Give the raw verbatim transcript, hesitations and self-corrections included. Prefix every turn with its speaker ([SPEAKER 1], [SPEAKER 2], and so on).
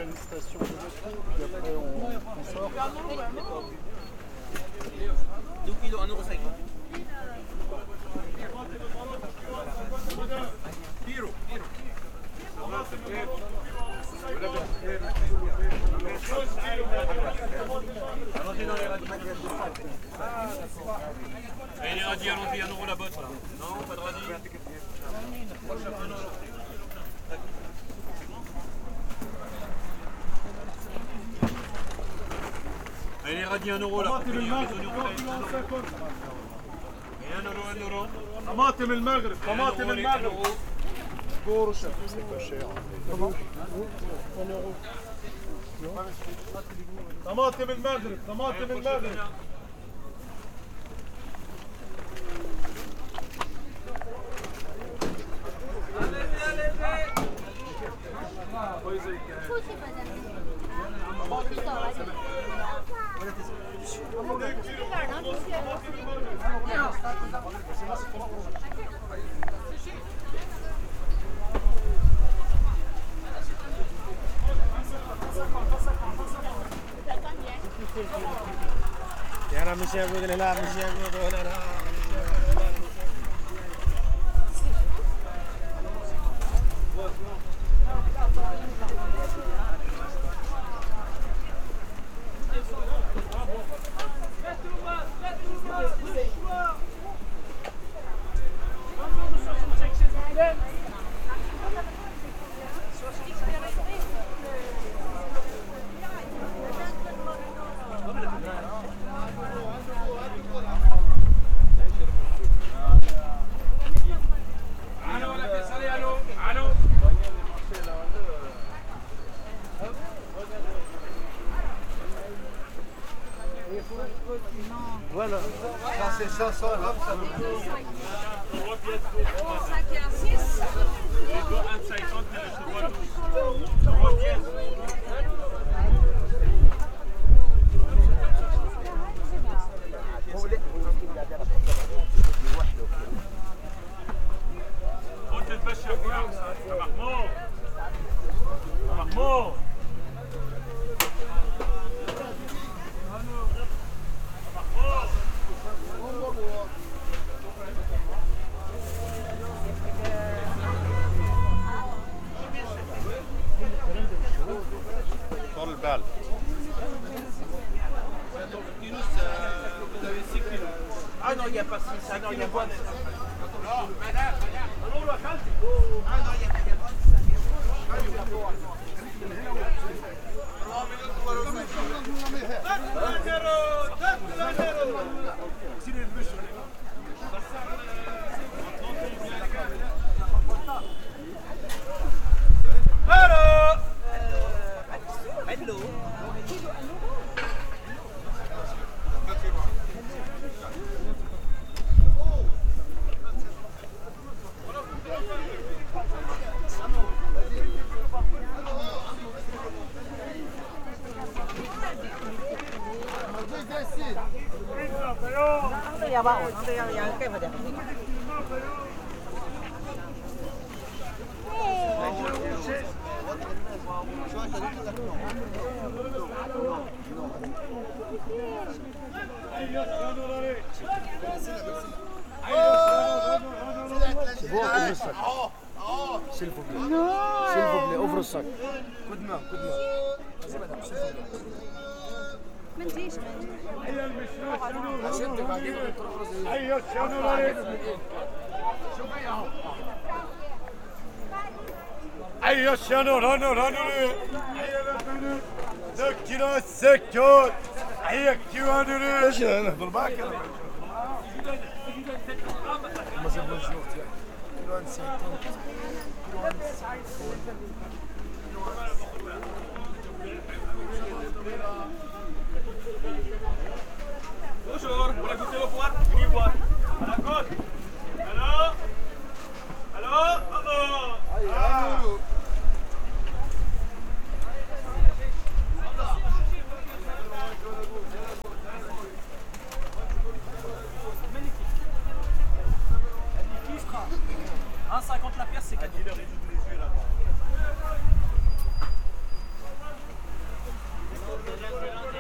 [SPEAKER 1] une station de métro, puis après on, on sort.
[SPEAKER 2] deux kilos, un euro cinquante. Tiro, tiro. Allons-y dans les radis. Et les radis, allons-y, un euro la botte là. Non, pas de radis. un euro. Allez, les radis, un euro là. Et un euro, un euro.
[SPEAKER 3] طماطم المغرب طماطم المغرب
[SPEAKER 1] C'est pas cher. Comment un euro.
[SPEAKER 3] طماطم المغرب طماطم المغرب
[SPEAKER 1] يعني مش يقول لا مش يقول لا Voilà, ça c'est cinq cents grammes, ça veut dire.
[SPEAKER 4] cinq et un six.
[SPEAKER 3] خد الباشا يا محمود يا محمود
[SPEAKER 1] Dans le bal.
[SPEAKER 2] Ah non, il n'y a pas six, ah non, il n'y a pas six.
[SPEAKER 3] Ah non, il y a
[SPEAKER 5] 要吧，我这样要盖不的。
[SPEAKER 1] C'est bon, ouvre le sac. S'il vous plaît. S'il vous plaît, ouvre le sac. Coup de main, coup de main.
[SPEAKER 4] ما تجيش
[SPEAKER 1] عشان بعدين
[SPEAKER 3] ايوه شنو عليك ايوه شنو رانو رانو ايوه رانو ذكرنا السكوت ايوه كيوانو
[SPEAKER 1] ايش نهضر معاك انا مازال بونجور تاعك كيلو عند سبعين كيلو عند سبعين
[SPEAKER 3] Bonjour, vous la goûtez au poids? Venez voir. À la côte. Allô? Allô? Allô? Ah.
[SPEAKER 2] un cinquante la pièce, c'est quatre.
[SPEAKER 3] Allez,